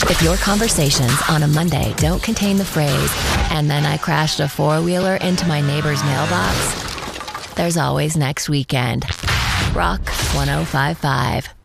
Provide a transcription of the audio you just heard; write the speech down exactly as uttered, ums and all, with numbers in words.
If your conversations on a Monday don't contain the phrase, "and then I crashed a four-wheeler into my neighbor's mailbox," there's always next weekend. Rock ten fifty-five.